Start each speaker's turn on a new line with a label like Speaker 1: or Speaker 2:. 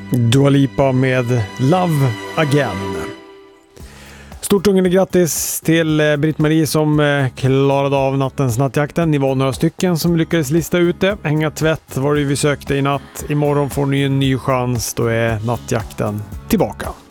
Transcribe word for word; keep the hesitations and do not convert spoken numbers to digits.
Speaker 1: Dua Lipa med Love Again. Stort ungande grattis till Britt-Marie som klarade av nattens nattjakten. Ni var några stycken som lyckades lista ut det. Hänga tvätt var det vi sökte i natt. Imorgon får ni en ny chans. Då är nattjakten tillbaka.